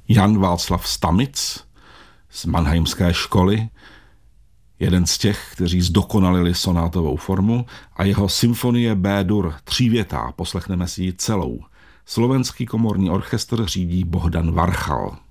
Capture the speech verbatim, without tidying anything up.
Jan Václav Stamic z Mannheimské školy, jeden z těch, kteří zdokonalili sonátovou formu, a jeho symfonie B-dur třívětá, poslechneme si ji celou. Slovenský komorní orchestr řídí Bohdan Varchal.